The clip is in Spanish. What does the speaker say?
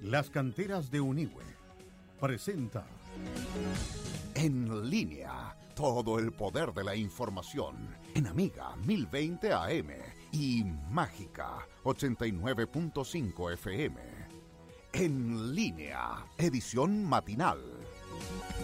Las canteras de Unihue presenta En Línea, todo el poder de la información en Amiga 1020 AM y Mágica 89.5 FM. En Línea, edición matinal.